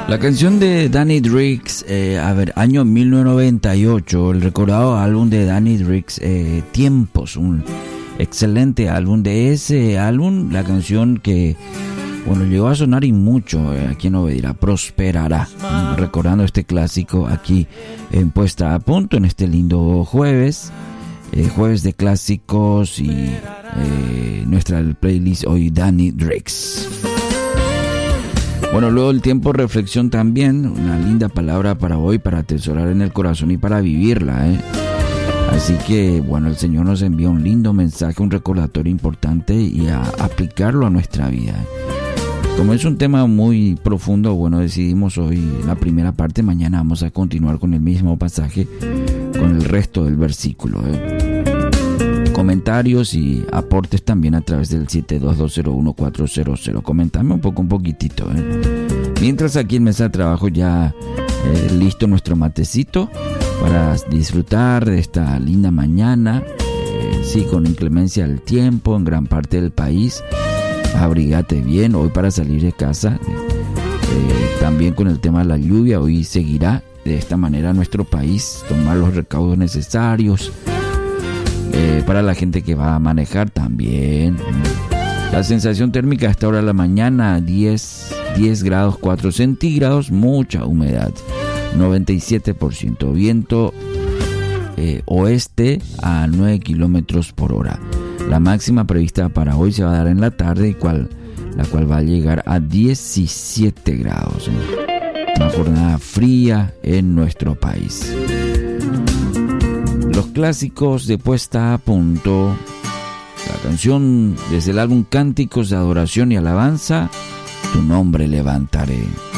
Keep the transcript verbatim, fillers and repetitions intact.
La canción de Danny Drix, eh, a ver, año mil novecientos noventa y ocho, el recordado álbum de Danny Drix, eh, Tiempos, un excelente álbum. De ese álbum, la canción que, bueno, llegó a sonar y mucho, eh, aquí en Obedira, Prosperará, recordando este clásico aquí en Puesta a Punto, en este lindo jueves, eh, jueves de clásicos y eh, nuestra playlist hoy, Danny Drix. Bueno, luego el tiempo de reflexión también, una linda palabra para hoy, para atesorar en el corazón y para vivirla, ¿eh? Así que, bueno, el Señor nos envía un lindo mensaje, un recordatorio importante y a aplicarlo a nuestra vida, ¿eh? Como es un tema muy profundo, bueno, decidimos hoy la primera parte, mañana vamos a continuar con el mismo pasaje, con el resto del versículo, ¿eh? Comentarios y aportes también a través del siete dos dos cero uno cuatro cero cero. Comentame un poco, un poquitito, ¿eh? Mientras aquí en Mesa de Trabajo ya eh, listo nuestro matecito para disfrutar de esta linda mañana, eh, sí, con inclemencia del tiempo en gran parte del país. Abrígate bien hoy para salir de casa. Eh, también con el tema de la lluvia, hoy seguirá de esta manera nuestro país, tomar los recaudos necesarios. Eh, para la gente que va a manejar también. La sensación térmica a esta hora de la mañana, diez, diez grados cuatro centígrados, mucha humedad, noventa y siete por ciento, viento eh, oeste a nueve kilómetros por hora. La máxima prevista para hoy se va a dar en la tarde, cual, la cual va a llegar a diecisiete grados. Una jornada fría en nuestro país. Los clásicos de Puesta a Punto, la canción desde el álbum Cánticos de Adoración y Alabanza, Tu Nombre Levantaré.